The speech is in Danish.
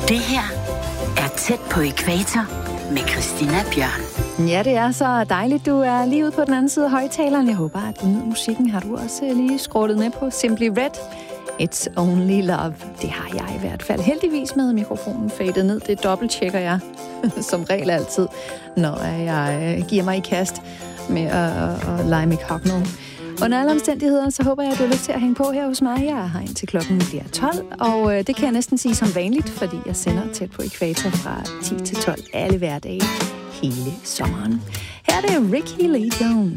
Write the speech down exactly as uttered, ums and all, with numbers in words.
Det her er Tæt på ækvator med Christina Bjørn. Ja, det er så dejligt. Du er lige ude på den anden side af højtaleren. Jeg håber, at du nyder musikken. Har du også lige scrollet med på Simply Red? It's Only Love. Det har jeg i hvert fald. Heldigvis med mikrofonen fadet ned. Det dobbelttjekker jeg som regel altid, når jeg giver mig i kast med at, at lege med Cognal. Under alle omstændigheder, så håber jeg, at du har lyst til at hænge på her hos mig. Jeg er her indtil klokken bliver tolv, og det kan jeg næsten sige som vanligt, fordi jeg sender Tæt på ækvator fra ti til tolv alle hverdage hele sommeren. Her er det Ricky Lee Jones.